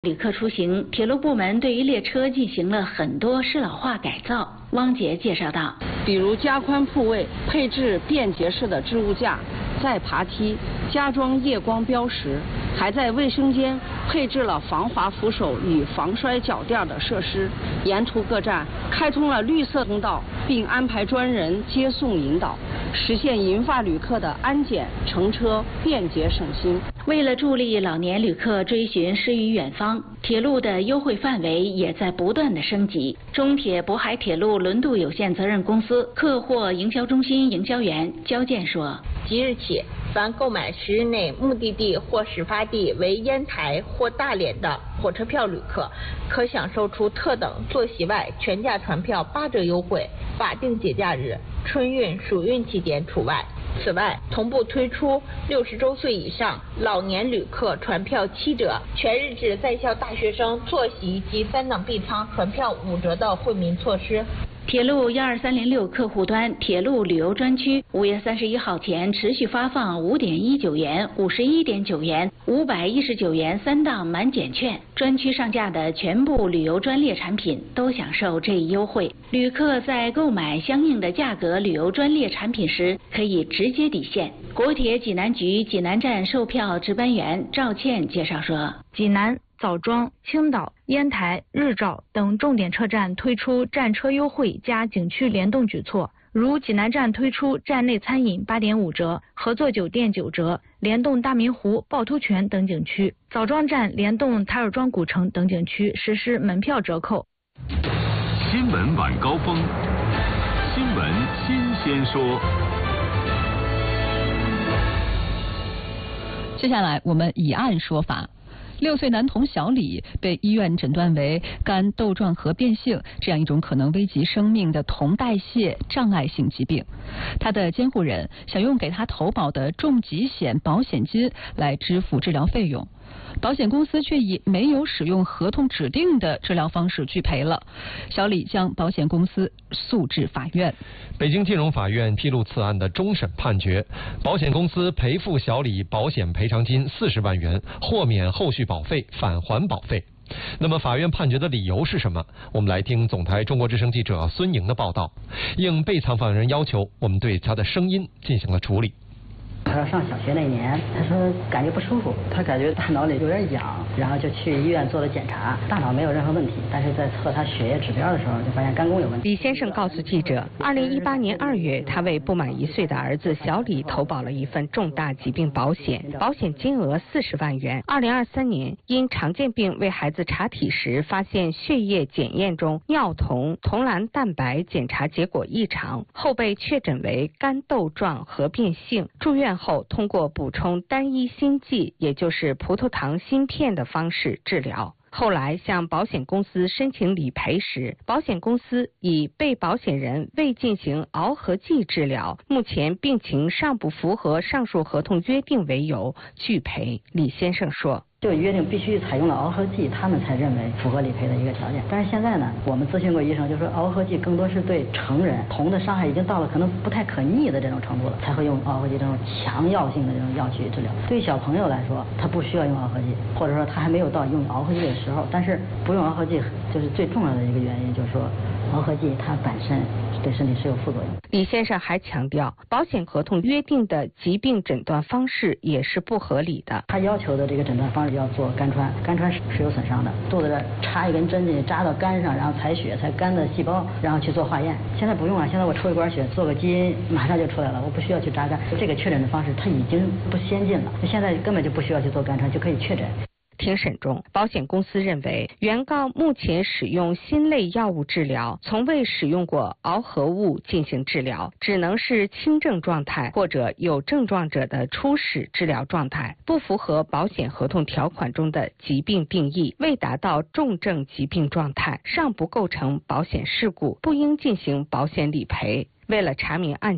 旅客出行，铁路部门对于列车进行了很多适老化改造。汪杰介绍道， 比如加宽铺位，配置便捷式的置物架、再爬梯，加装夜光标识，还在卫生间配置了防滑扶手与防摔脚垫的设施。沿途各站开通了绿色通道，并安排专人接送引导，实现银发旅客的安检乘车便捷省心。 为了助力老年旅客追寻诗与远方，铁路的优惠范围也在不断的升级。中铁渤海铁路轮渡有限责任公司客货营销中心营销员焦健说， 即日起，凡购买10日内目的地或始发地为烟台或大连的火车票旅客，可享受出特等坐席外全价船票8折优惠，法定节假日、春运、暑运期间除外。此外，同步推出60周岁以上老年旅客船票7折，全日制在校大学生坐席及3等 B 舱船票5折的惠民措施。 铁路12306客户端铁路旅游专区5月31号前持续发放5.19元、51.9元、519元3档满减券，专区上架的全部旅游专列产品都享受这一优惠。旅客在购买相应的价格旅游专列产品时，可以直接抵现。国铁济南局济南站售票值班员赵倩介绍说， 济南、枣庄、青岛、烟台、日照等重点车站推出站车优惠加景区联动举措，如济南站推出站内餐饮8.5折、合作酒店9折，联动大明湖、趵突泉等景区；枣庄站联动台儿庄古城等景区实施门票折扣。 新闻晚高峰，新闻新鲜说。 接下来我们以案说法。6岁男童小李被医院诊断为肝窦状核变性这样一种可能危及生命的酮代谢障碍性疾病。他的监护人想用给他投保的重疾险保险金来支付治疗费用，保险公司却以没有使用合同指定的治疗方式拒赔了。小李将保险公司诉至法院。 北京金融法院披露此案的终审判决，保险公司赔付小李保险赔偿金40万元，豁免后续保费，返还保费。那么法院判决的理由是什么？我们来听总台中国之声记者孙莹的报道。应被采访人要求，我们对他的声音进行了处理。 他说上小学那年，他说感觉不舒服，他感觉大脑里有点痒，然后就去医院做了检查，大脑没有任何问题，但是在测他血液指标的时候就发现肝功有问题。 李先生告诉记者，2018年2月，他为不满1岁的儿子小李投保了一份重大疾病保险，保险金额40万元。2023年，因常见病为孩子查体时发现血液检验中尿酮、酮蓝蛋白检查结果异常，后被确诊为肝窦状核变性，住院后通过补充单一锌剂，也就是葡萄糖锌片的方式治疗。后来向保险公司申请理赔时，保险公司以被保险人未进行螯合剂治疗，目前病情尚不符合上述合同约定为由拒赔。李先生说， 就约定必须采用了螯合剂，他们才认为符合理赔的一个条件。但是现在呢，我们咨询过医生，就说螯合剂更多是对成人，酮的伤害已经到了可能不太可逆的这种程度了，才会用螯合剂这种强药性的这种药去治疗。对于小朋友来说，他不需要用螯合剂，或者说他还没有到用螯合剂的时候。但是不用螯合剂，就是最重要的一个原因，就是说螯合剂它本身对身体是有副作用。 李先生还强调，保险合同约定的疾病诊断方式也是不合理的。 他要求的这个诊断方式要做肝穿，肝穿是有损伤的，肚子这插一根针进去，扎到肝上，然后采血，采肝的细胞，然后去做化验。现在不用了，现在我抽一管血，做个基因，马上就出来了，我不需要去扎肝。这个确诊的方式它已经不先进了，现在根本就不需要去做肝穿就可以确诊。 庭审中，保险公司认为，原告目前使用锌类药物治疗，从未使用过螯合物进行治疗，只能是轻症状态或者有症状者的初始治疗状态，不符合保险合同条款中的疾病定义，未达到重症疾病状态，尚不构成保险事故，不应进行保险理赔。为了查明案